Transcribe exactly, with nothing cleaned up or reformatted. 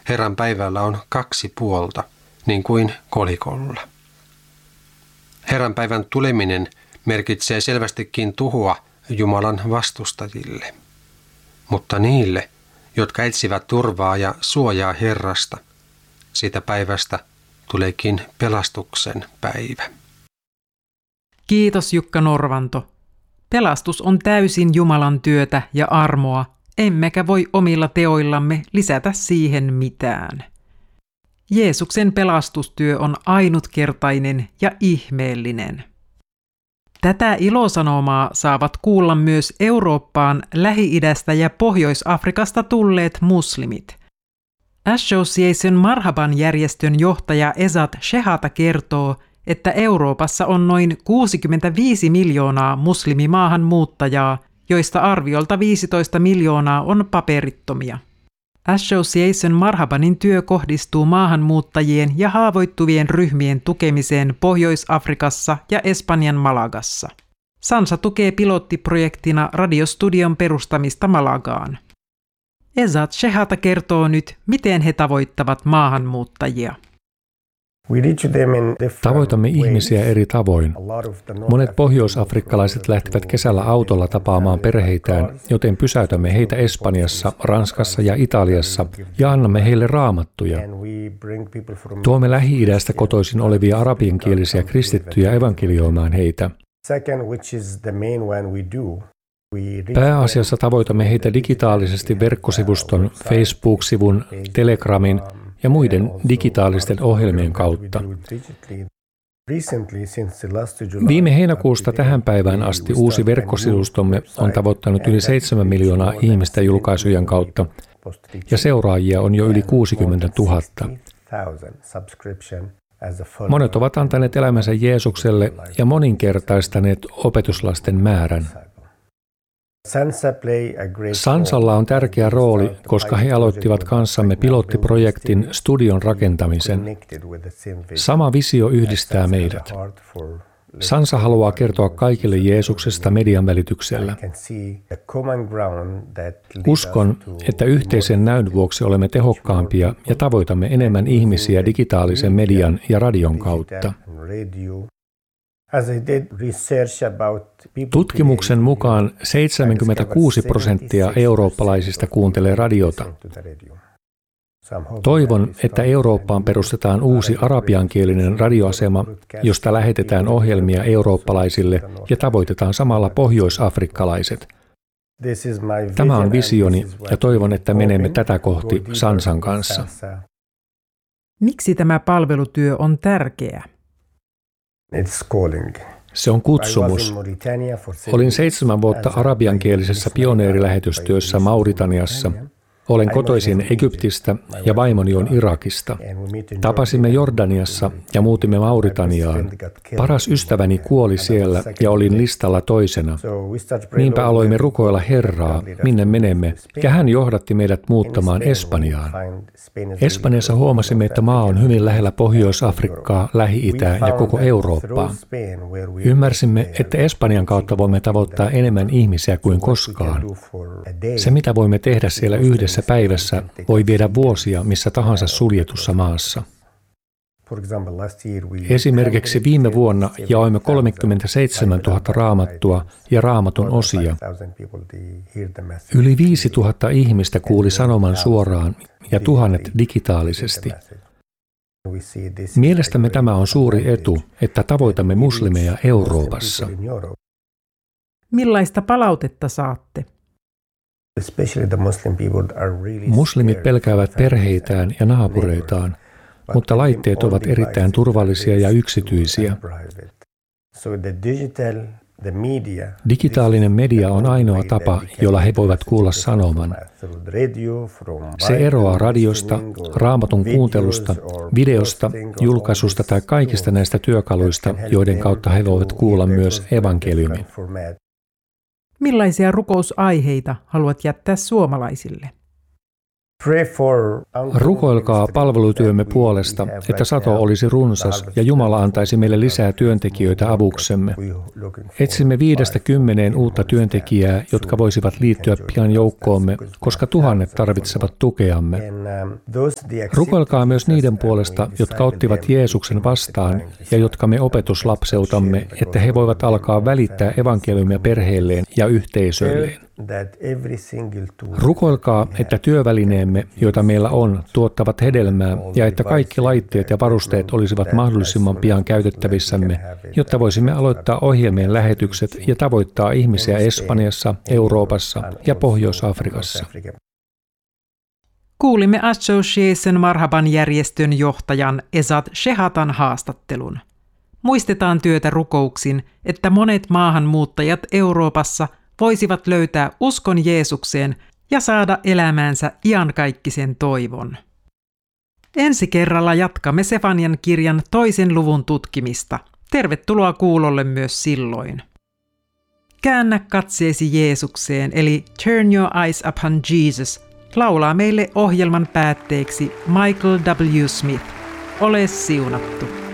Herran päivällä on kaksi puolta, niin kuin kolikolla. Herran päivän tuleminen merkitsee selvästikin tuhoa Jumalan vastustajille. Mutta niille, jotka etsivät turvaa ja suojaa Herrasta, siitä päivästä tuleekin pelastuksen päivä. Kiitos Jukka Norvanto. Pelastus on täysin Jumalan työtä ja armoa, emmekä voi omilla teoillamme lisätä siihen mitään. Jeesuksen pelastustyö on ainutkertainen ja ihmeellinen. Tätä ilosanomaa saavat kuulla myös Eurooppaan, Lähi-idästä ja Pohjois-Afrikasta tulleet muslimit. Association Marhaban järjestön johtaja Ezat Shehata kertoo, että Euroopassa on noin kuusikymmentäviisi miljoonaa muslimimaahanmuuttajaa, joista arviolta viisitoista miljoonaa on paperittomia. Association Marhabanin työ kohdistuu maahanmuuttajien ja haavoittuvien ryhmien tukemiseen Pohjois-Afrikassa ja Espanjan Malagassa. Sansa tukee pilottiprojektina radiostudion perustamista Malagaan. Ezat Shehata kertoo nyt, miten he tavoittavat maahanmuuttajia. Tavoitamme ihmisiä eri tavoin. Monet pohjoisafrikkalaiset lähtivät kesällä autolla tapaamaan perheitään, joten pysäytämme heitä Espanjassa, Ranskassa ja Italiassa ja annamme heille raamattuja. Tuomme Lähi-idästä kotoisin olevia arabiankielisiä kristittyjä evankelioimaan heitä. Pääasiassa tavoitamme heitä digitaalisesti verkkosivuston, Facebook-sivun, Telegramin ja muiden digitaalisten ohjelmien kautta. Viime heinäkuusta tähän päivään asti uusi verkkosivustomme on tavoittanut yli seitsemän miljoonaa ihmistä julkaisujen kautta ja seuraajia on jo yli kuusikymmentätuhatta. Monet ovat antaneet elämänsä Jeesukselle ja moninkertaistaneet opetuslasten määrän. Sansalla on tärkeä rooli, koska he aloittivat kanssamme pilottiprojektin studion rakentamisen. Sama visio yhdistää meidät. Sansa haluaa kertoa kaikille Jeesuksesta median välityksellä. Uskon, että yhteisen näyn vuoksi olemme tehokkaampia ja tavoitamme enemmän ihmisiä digitaalisen median ja radion kautta. Tutkimuksen mukaan seitsemänkymmentäkuusi prosenttia eurooppalaisista kuuntelee radiota. Toivon, että Eurooppaan perustetaan uusi arabiankielinen radioasema, josta lähetetään ohjelmia eurooppalaisille ja tavoitetaan samalla pohjoisafrikkalaiset. Tämä on visioni ja toivon, että menemme tätä kohti Sansan kanssa. Miksi tämä palvelutyö on tärkeä? Se on kutsumus. Olin seitsemän vuotta arabiankielisessä pioneerilähetystyössä Mauritaniassa. Olen kotoisin Egyptistä ja vaimoni on Irakista. Tapasimme Jordaniassa ja muutimme Mauritaniaan. Paras ystäväni kuoli siellä ja olin listalla toisena. Niinpä aloimme rukoilla Herraa, minne menemme, ja hän johdatti meidät muuttamaan Espanjaan. Espanjassa huomasimme, että maa on hyvin lähellä Pohjois-Afrikkaa, Lähi-itää ja koko Eurooppaa. Ymmärsimme, että Espanjan kautta voimme tavoittaa enemmän ihmisiä kuin koskaan. Se, mitä voimme tehdä siellä yhdessä päivässä, voi viedä vuosia missä tahansa suljetussa maassa. Esimerkiksi viime vuonna jaoimme kolmekymmentäseitsemäntuhatta raamattua ja raamatun osia. Yli viisituhatta ihmistä kuuli sanoman suoraan ja tuhannet digitaalisesti. Mielestämme tämä on suuri etu, että tavoitamme muslimeja Euroopassa. Millaista palautetta saatte? Muslimit pelkäävät perheitään ja naapureitaan, mutta laitteet ovat erittäin turvallisia ja yksityisiä. Digitaalinen media on ainoa tapa, jolla he voivat kuulla sanoman. Se eroaa radiosta, raamatun kuuntelusta, videosta, julkaisusta tai kaikista näistä työkaluista, joiden kautta he voivat kuulla myös evankeliumin. Millaisia rukousaiheita haluat jättää suomalaisille? Rukoilkaa palvelutyömme puolesta, että sato olisi runsas ja Jumala antaisi meille lisää työntekijöitä avuksemme. Etsimme viidestä kymmeneen uutta työntekijää, jotka voisivat liittyä pian joukkoomme, koska tuhannet tarvitsevat tukeamme. Rukoilkaa myös niiden puolesta, jotka ottivat Jeesuksen vastaan ja jotka me opetuslapseutamme, että he voivat alkaa välittää evankeliumia perheilleen ja yhteisöilleen. Rukoilkaa, että työvälineemme, joita meillä on, tuottavat hedelmää ja että kaikki laitteet ja varusteet olisivat mahdollisimman pian käytettävissämme, jotta voisimme aloittaa ohjelmien lähetykset ja tavoittaa ihmisiä Espanjassa, Euroopassa ja Pohjois-Afrikassa. Kuulimme Association Marhaban järjestön johtajan Esat Shehatan haastattelun. Muistetaan työtä rukouksin, että monet maahanmuuttajat Euroopassa voisivat löytää uskon Jeesukseen ja saada elämäänsä iankaikkisen toivon. Ensi kerralla jatkamme Sefanian kirjan toisen luvun tutkimista. Tervetuloa kuulolle myös silloin. Käännä katseesi Jeesukseen, eli Turn Your Eyes Upon Jesus, laulaa meille ohjelman päätteeksi Michael W. Smith. Ole siunattu.